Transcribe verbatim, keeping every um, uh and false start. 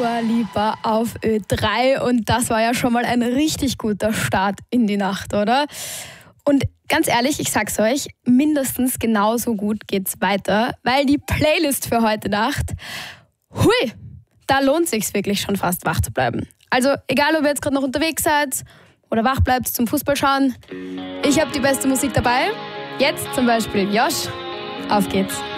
Dua Lipa auf Ö drei und das war ja schon mal ein richtig guter Start in die Nacht, oder? Und ganz ehrlich, ich sag's euch, mindestens genauso gut geht's weiter, weil die Playlist für heute Nacht, hui, da lohnt sich's wirklich schon fast wach zu bleiben. Also egal, ob ihr jetzt gerade noch unterwegs seid oder wach bleibt zum Fußball schauen, ich habe die beste Musik dabei. Jetzt zum Beispiel Josh, auf geht's.